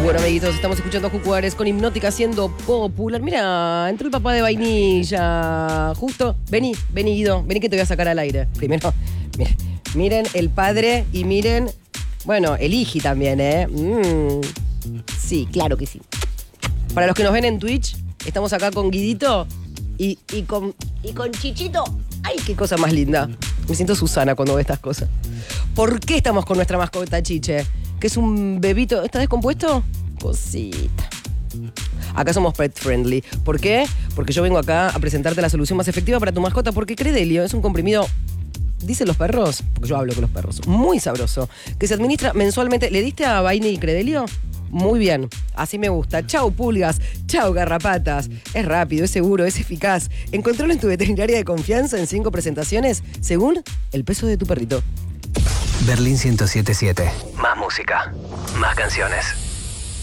Bueno, amiguitos, estamos escuchando a Jucuares con Hipnótica siendo popular. Mira, entró el papá de Vainilla. Justo, vení, Guido, vení que te voy a sacar al aire. Primero, miren el padre y miren, bueno, el hiji también, ¿eh? Sí, claro que sí. Para los que nos ven en Twitch, estamos acá con Guidito y con Chichito. ¡Ay, qué cosa más linda! Me siento Susana cuando veo estas cosas. ¿Por qué estamos con nuestra mascota Chiche? Que es un bebito. ¿Está descompuesto? Cosita. Acá somos pet friendly. ¿Por qué? Porque yo vengo acá a presentarte la solución más efectiva para tu mascota, porque Credelio es un comprimido, dicen los perros, porque yo hablo con los perros, muy sabroso, que se administra mensualmente. ¿Le diste a Vaini Credelio? Muy bien, así me gusta. Chau pulgas, chau garrapatas. Es rápido, es seguro, es eficaz. Encontralo en tu veterinaria de confianza en 5 presentaciones según el peso de tu perrito. Berlín 107.7. Más música, más canciones.